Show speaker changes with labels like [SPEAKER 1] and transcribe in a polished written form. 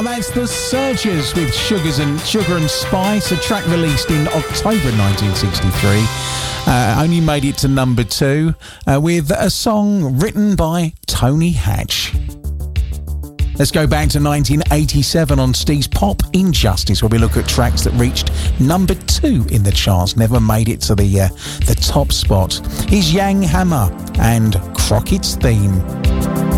[SPEAKER 1] That's the Searchers with Sugar and Spice, a track released in October 1963. Only made it to number 2 with a song written by Tony Hatch. Let's go back to 1987 on Steve's Pop Injustice, where we look at tracks that reached number 2 in the charts, never made it to the top spot. Here's Yang Hammer and Crockett's Theme.